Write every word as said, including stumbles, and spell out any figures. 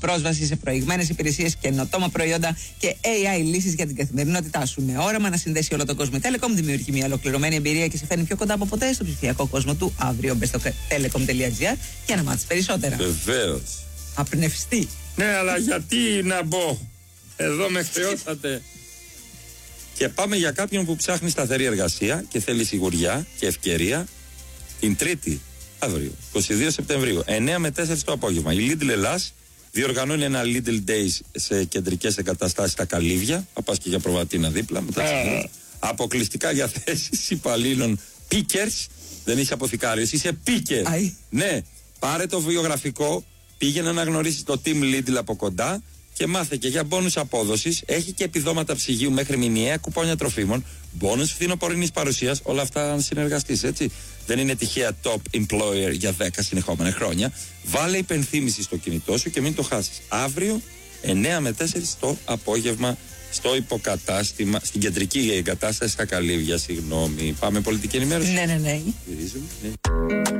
πρόσβαση σε προηγμένες υπηρεσίες, καινοτόμα προϊόντα και έι άι λύσεις για την καθημερινότητά σου. Με όραμα να συνδέσει όλο τον κόσμο, η Telecom δημιουργεί μια ολοκληρωμένη εμπειρία και σε φέρνει πιο κοντά από ποτέ στο ψηφιακό κόσμο του αύριο. Μπες στο telecom τελεία gr για να μάθεις περισσότερα. Βεβαίως. Απνευστή. Ναι, αλλά γιατί να μπω. Εδώ με χρεώσατε. Και πάμε για κάποιον που ψάχνει σταθερή εργασία και θέλει σιγουριά και ευκαιρία. Την Τρίτη, αύριο, είκοσι δύο Σεπτεμβρίου, εννιά με τέσσερα το απόγευμα, η Lidl Ελλάς διοργανώνει ένα Lidl Days σε κεντρικές εγκαταστάσεις στα Καλύβια. Θα πας και για προβατίνα δίπλα. Μετά uh. Αποκλειστικά για θέσεις υπαλλήλων pickers. Δεν είσαι αποθηκάριος, είσαι picker. Uh. Ναι, πάρε το βιογραφικό, πήγαινε να γνωρίσεις το Team Lidl από κοντά και μάθε και για μπόνους απόδοσης. Έχει και επιδόματα ψυγείου μέχρι μηνιαία, κουπόνια τροφίμων, μπόνους φθινοπορεινής παρουσίας. Όλα αυτά αν συνεργαστείς, έτσι. Δεν είναι τυχαία top employer για δέκα συνεχόμενα χρόνια. Βάλε υπενθύμηση στο κινητό σου και μην το χάσεις. Αύριο εννιά με τέσσερα το απόγευμα στο υποκατάστημα, στην κεντρική εγκατάσταση στα Καλύβια. Συγγνώμη. Πάμε πολιτική ενημέρωση. Ναι, ναι, ναι. Γυρίζουμε, ναι.